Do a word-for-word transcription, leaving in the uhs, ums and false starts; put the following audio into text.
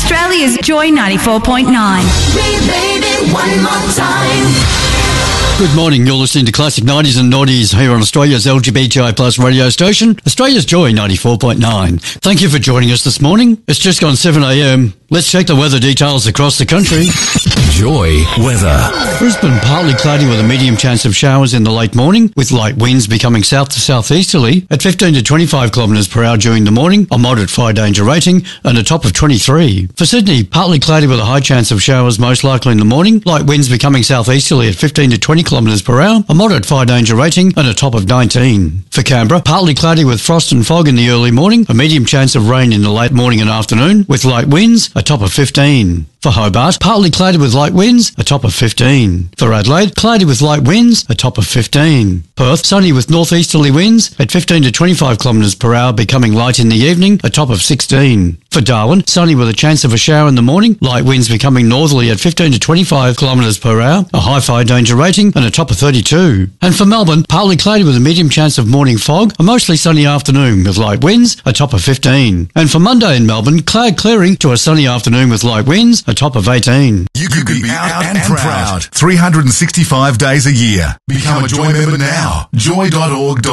Australia's Joy ninety-four point nine. Repeat it one more time. Good morning, you're listening to Classic nineties and Noughties here on Australia's L G B T I plus radio station, Australia's Joy ninety-four point nine. Thank you for joining us this morning. It's just gone seven a.m. Let's check the weather details across the country. Joy weather. Brisbane, partly cloudy with a medium chance of showers in the late morning, with light winds becoming south to southeasterly at fifteen to twenty-five kilometres per hour during the morning, a moderate fire danger rating, and a top of twenty-three. For Sydney, partly cloudy with a high chance of showers most likely in the morning, light winds becoming southeasterly at fifteen to twenty kilometres per hour, a moderate fire danger rating, and a top of nineteen. For Canberra, partly cloudy with frost and fog in the early morning, a medium chance of rain in the late morning and afternoon, with light winds, a top of fifteen. For Hobart, partly cloudy with light winds, a top of fifteen. For Adelaide, cloudy with light winds, a top of fifteen. Perth, sunny with northeasterly winds at fifteen to twenty-five kilometres per hour, becoming light in the evening, a top of sixteen. For Darwin, sunny with a chance of a shower in the morning, light winds becoming northerly at fifteen to twenty-five kilometres per hour, a high fire danger rating, and a top of thirty-two. And for Melbourne, partly cloudy with a medium chance of morning fog, a mostly sunny afternoon with light winds, a top of fifteen. And for Monday in Melbourne, cloud clearing to a sunny afternoon with light winds, a top of eighteen. You could be out and proud three hundred sixty-five days a year. Become a Joy member now. joy dot org dot au